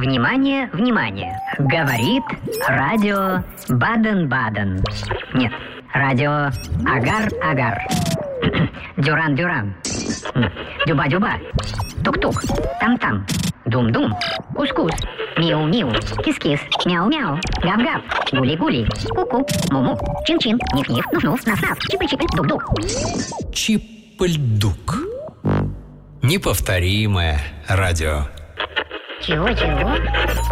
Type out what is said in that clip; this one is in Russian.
Внимание, внимание! Говорит радио Баден-Баден. Нет, радио Агар-Агар. Дюран-Дюран. Дюба-Дюба. Тук-тук. Там-там. Дум-дум. Кус-кус. Миу-миу. Кис-кис. Мяу-мяу. Гав-гав. Гули-гули. Ку-ку. Му-му. Чин-чин. Ниф-ниф. Нуф-нуф. Наф-наф. Чипы-чипы. Дук-дук. Чип-ль-дук. Неповторимое радио. Чего-чего?